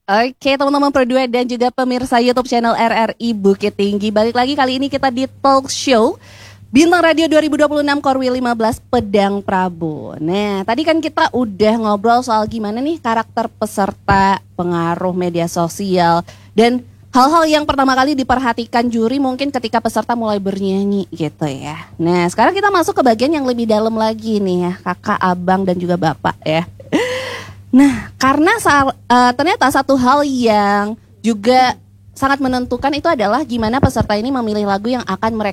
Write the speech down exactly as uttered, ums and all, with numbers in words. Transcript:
Oke teman-teman Pro dua dan juga pemirsa YouTube channel R R I Bukit Tinggi. Balik lagi kali ini kita di talk show Bintang Radio dua ribu dua puluh enam Korwil lima belas Pedang Prabu. Nah tadi kan kita udah ngobrol soal gimana nih karakter peserta, pengaruh media sosial, dan hal-hal yang pertama kali diperhatikan juri mungkin ketika peserta mulai bernyanyi gitu ya. Nah sekarang kita masuk ke bagian yang lebih dalam lagi nih ya, kakak, abang dan juga bapak ya. Nah, karena sal, uh, ternyata satu hal yang juga sangat menentukan itu adalah gimana peserta ini memilih lagu yang akan mereka